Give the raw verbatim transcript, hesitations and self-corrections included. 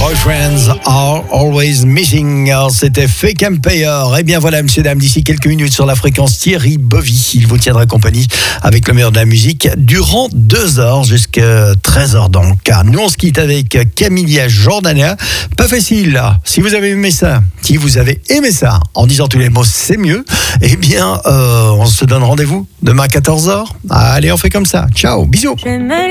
Boyfriends are always missing. C'était Fake Empire. Et bien voilà, messieurs, dames, d'ici quelques minutes sur la fréquence, Thierry Bovy. Il vous tiendra compagnie avec le meilleur de la musique durant deux heures jusqu'à treize heures donc. Nous, on se quitte avec Camilla Jordana. Pas facile, là. Si vous avez aimé ça, si vous avez aimé ça, en disant tous les mots, c'est mieux, eh bien, euh, on se donne rendez-vous demain à quatorze heures. Allez, on fait comme ça. Ciao, bisous.